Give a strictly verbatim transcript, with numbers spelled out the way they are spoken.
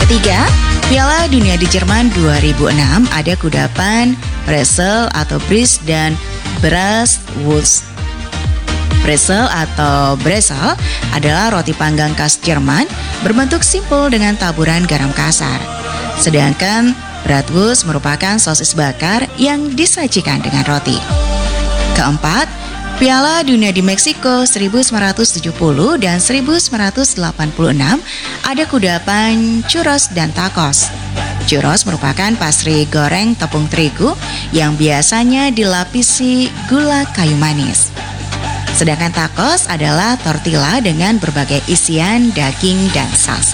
Ketiga, Piala Dunia di Jerman dua ribu enam ada kudapan, pretzel atau bris dan bratwurst. Pretzel atau brezel adalah roti panggang khas Jerman berbentuk simpel dengan taburan garam kasar. Sedangkan bratwurst merupakan sosis bakar yang disajikan dengan roti. Keempat, Piala Dunia di Meksiko seribu sembilan ratus tujuh puluh dan seribu sembilan ratus delapan puluh enam ada kudapan, churros, dan tacos. Churros merupakan pastry goreng tepung terigu yang biasanya dilapisi gula kayu manis. Sedangkan tacos adalah tortilla dengan berbagai isian daging dan salsa.